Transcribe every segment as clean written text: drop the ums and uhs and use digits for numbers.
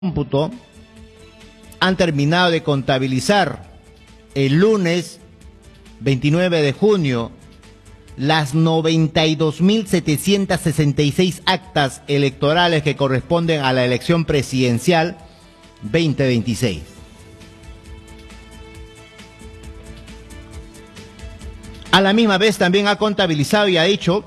cómputo han terminado de contabilizar el lunes 29 de junio las 92.766 actas electorales que corresponden a la elección presidencial 2026. A la misma vez también ha contabilizado y ha dicho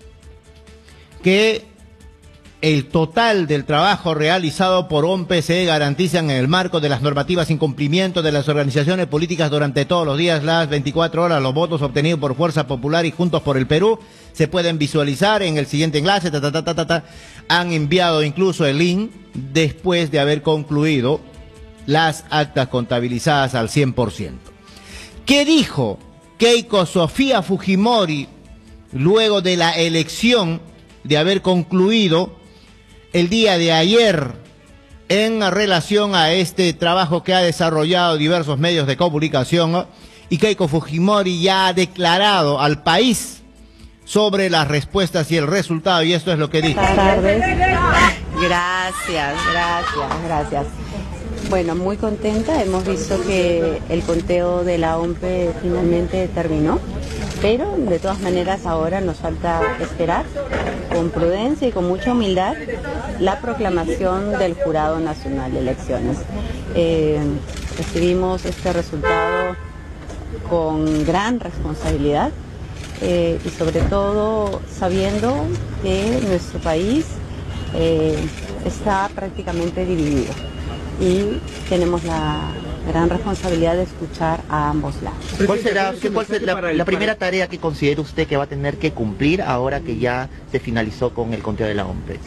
que el total del trabajo realizado por OMPCE garantizan en el marco de las normativas incumplimiento de las organizaciones políticas durante todos los días, las 24 horas, los votos obtenidos por Fuerza Popular y Juntos por el Perú se pueden visualizar en el siguiente enlace. Han enviado incluso el link después de haber concluido las actas contabilizadas al 100%. ¿Qué dijo Keiko Sofía Fujimori luego de la elección de haber concluido el día de ayer en relación a este trabajo que ha desarrollado diversos medios de comunicación? Y Keiko Fujimori ya ha declarado al país sobre las respuestas y el resultado, y esto es lo que dijo. Buenas tardes. Gracias. Bueno, muy contenta. Hemos visto que el conteo de la OMPE finalmente terminó, pero de todas maneras ahora nos falta esperar con prudencia y con mucha humildad la proclamación del Jurado Nacional de Elecciones. Recibimos este resultado con gran responsabilidad y sobre todo sabiendo que nuestro país está prácticamente dividido y tenemos la gran responsabilidad de escuchar a ambos lados. ¿Cuál será la primera tarea que considera usted que va a tener que cumplir ahora que ya se finalizó con el conteo de la OMPE?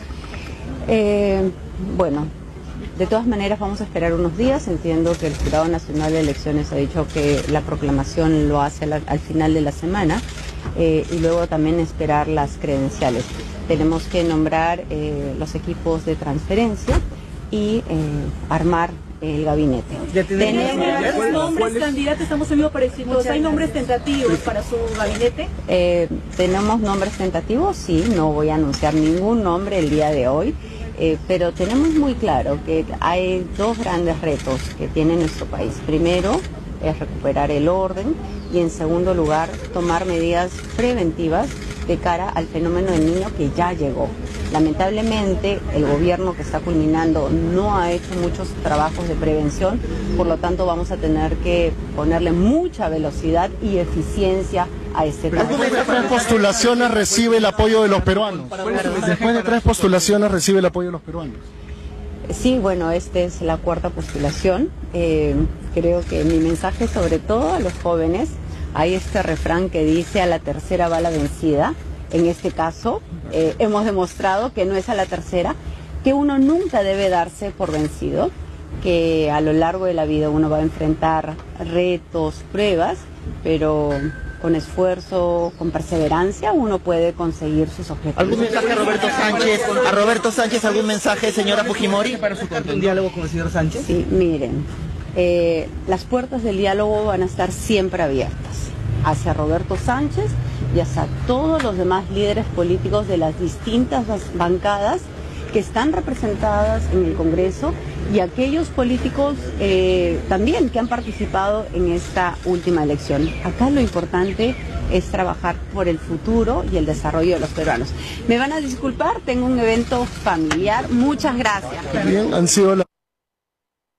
Bueno, de todas maneras vamos a esperar unos días. Entiendo que el Jurado Nacional de Elecciones ha dicho que la proclamación lo hace al final de la semana y luego también esperar las credenciales. Tenemos que nombrar los equipos de transferencia y armar el gabinete. ¿Tenemos nombres candidatos? Estamos en vivo parecidos. ¿Hay nombres tentativos para su gabinete? Tenemos nombres tentativos, sí, no voy a anunciar ningún nombre el día de hoy, pero tenemos muy claro que hay dos grandes retos que tiene nuestro país. Primero es recuperar el orden y en segundo lugar tomar medidas preventivas de cara al fenómeno del niño que ya llegó. Lamentablemente el gobierno que está culminando no ha hecho muchos trabajos de prevención, por lo tanto vamos a tener que ponerle mucha velocidad y eficiencia a este trabajo. Después de 3 postulaciones recibe el apoyo de los peruanos. Después de 3 postulaciones recibe el apoyo de los peruanos. Sí, bueno, esta es la 4ª postulación. Creo que mi mensaje sobre todo a los jóvenes, hay este refrán que dice: a la tercera va la vencida. En este caso, hemos demostrado que no es a la tercera, que uno nunca debe darse por vencido, que a lo largo de la vida uno va a enfrentar retos, pruebas, pero con esfuerzo, con perseverancia, uno puede conseguir sus objetivos. ¿Algún mensaje a Roberto Sánchez? ¿Algún mensaje, señora Fujimori? ¿Para un diálogo con el señor Sánchez? Sí, miren, las puertas del diálogo van a estar siempre abiertas hacia Roberto Sánchez y hacia todos los demás líderes políticos de las distintas bancadas que están representadas en el Congreso y aquellos políticos también que han participado en esta última elección. Acá lo importante es trabajar por el futuro y el desarrollo de los peruanos. Me van a disculpar, tengo un evento familiar. Muchas gracias. Bien, han sido